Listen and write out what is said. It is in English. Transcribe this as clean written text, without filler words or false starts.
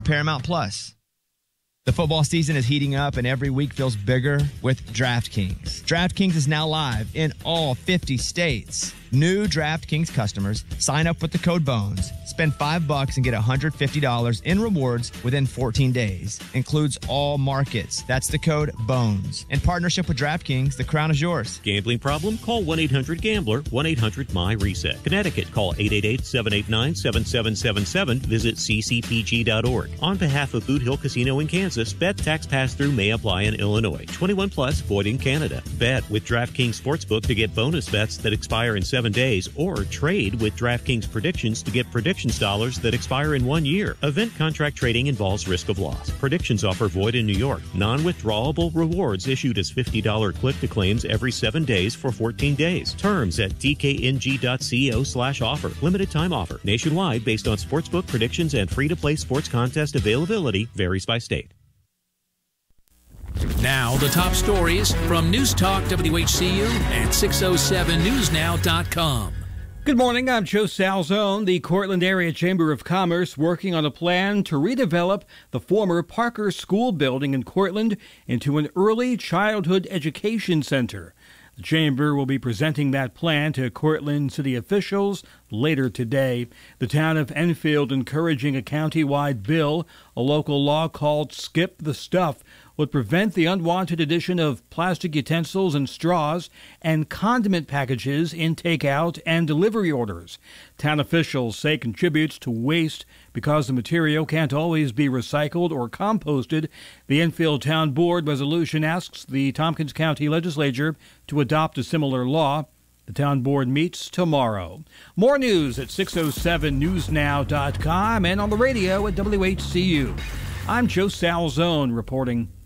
Paramount Plus. The football season is heating up and every week feels bigger with DraftKings. DraftKings is now live in all 50 states. New DraftKings customers sign up with the code BONES, spend $5 and get $150 in rewards within 14 days. Includes all markets. That's the code BONES. In partnership with DraftKings, the crown is yours. Gambling problem? Call 1-800-GAMBLER, 1-800-MY-RESET. Connecticut, call 888-789-7777. Visit ccpg.org. On behalf of Boot Hill Casino in Kansas, bet tax pass-through may apply in Illinois. 21 plus, void in Canada. Bet with DraftKings Sportsbook to get bonus bets that expire in 7 days, or trade with DraftKings Predictions to get predictions dollars that expire in 1 year. Event contract trading involves risk of loss. Predictions offer void in New York. Non-withdrawable rewards issued as $50 click-to-claims every 7 days for 14 days. Terms at dkng.co/offer. Limited time offer. Nationwide based on sportsbook predictions and free-to-play sports contest availability. Varies by state. Now, the top stories from News Talk WHCU and 607newsnow.com. Good morning, I'm Joe Salzone. The Cortland Area Chamber of Commerce working on a plan to redevelop the former Parker School building in Cortland into an early childhood education center. The Chamber will be presenting that plan to Cortland city officials later today. The town of Enfield encouraging a county-wide bill, a local law called Skip the Stuff, would prevent the unwanted addition of plastic utensils and straws and condiment packages in takeout and delivery orders. Town officials say contributes to waste because the material can't always be recycled or composted. The Enfield Town Board resolution asks the Tompkins County Legislature to adopt a similar law. The town board meets tomorrow. More news at 607newsnow.com and on the radio at WHCU. I'm Joe Salzone reporting.